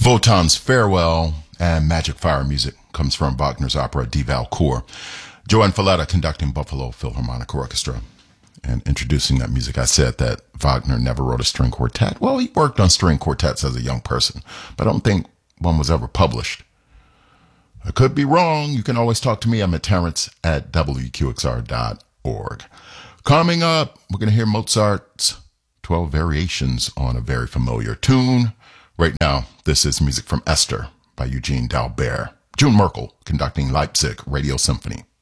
Wotan's Farewell and Magic Fire music comes from Wagner's opera Die Walküre. Joanne Falletta conducting Buffalo Philharmonic Orchestra. And introducing that music, I said that Wagner never wrote a string quartet. Well, he worked on string quartets as a young person, but I don't think one was ever published. I could be wrong. You can always talk to me. I'm at Terrence@WQXR.org. Coming up, we're going to hear Mozart's 12 variations on a very familiar tune. Right now, this is music from Esther by Eugene Dalbert. June Merkel conducting Leipzig Radio Symphony.